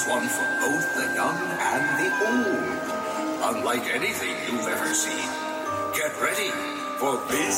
is one for both the young and the old. Unlike anything you've ever seen. Get ready for Biz